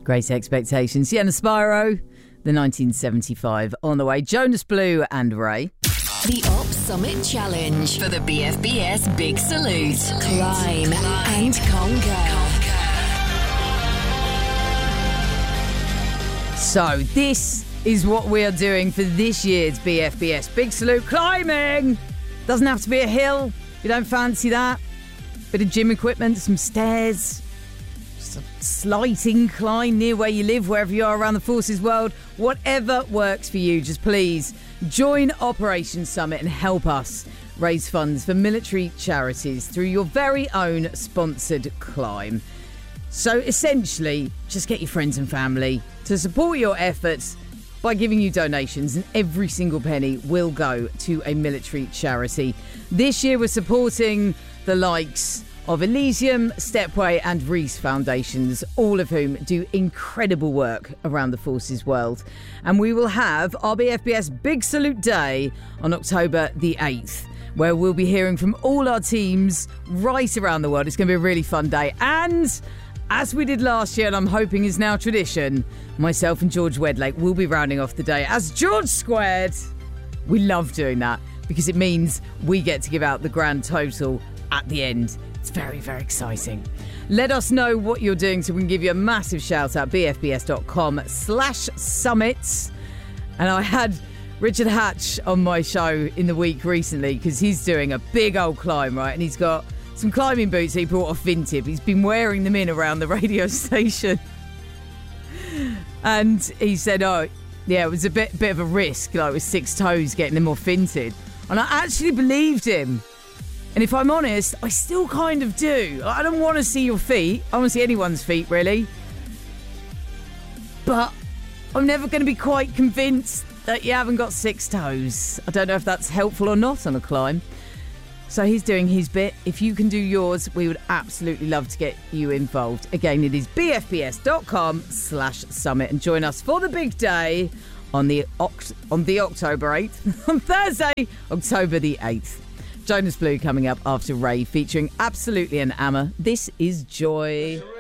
Great Expectations. Sienna Spyro, the 1975 on the way. Jonas Blue and Ray. The Op Summit Challenge for the BFBS Big Salute. Climb and conquer. So this is what we are doing for this year's BFBS Big Salute. Climbing! Doesn't have to be a hill. If you don't fancy that. Bit of gym equipment, some stairs, just a slight incline near where you live, wherever you are around the Forces world. Whatever works for you, just please join Operation Summit and help us raise funds for military charities through your very own sponsored climb. So essentially, just get your friends and family to support your efforts by giving you donations, and every single penny will go to a military charity. This year we're supporting the likes of Elysium, Stepway and Reese Foundations, all of whom do incredible work around the Forces world. And we will have our BFBS Big Salute Day on October the 8th, where we'll be hearing from all our teams right around the world. It's going to be a really fun day. And as we did last year, and I'm hoping is now tradition, myself and George Wedlake will be rounding off the day as George Squared. We love doing that because it means we get to give out the grand total at the end. It's very, very exciting. Let us know what you're doing so we can give you a massive shout out. bfbs.com/summits. And I had Richard Hatch on my show in the week recently because he's doing a big old climb, right? And he's got some climbing boots he brought off Vintib. He's been wearing them in around the radio station. And he said, oh, yeah, it was a bit of a risk, like with 6 toes, getting them off Vinted. And I actually believed him. And if I'm honest, I still kind of do. I don't want to see your feet. I don't want to see anyone's feet, really. But I'm never going to be quite convinced that you haven't got 6 toes. I don't know if that's helpful or not on a climb. So he's doing his bit. If you can do yours, we would absolutely love to get you involved. Again, it is bfbs.com/summit. And join us for the big day on the October 8th. On Thursday, October the 8th. Jonas Blue coming up after Ray, featuring Absolutely an Amma. This is Joy.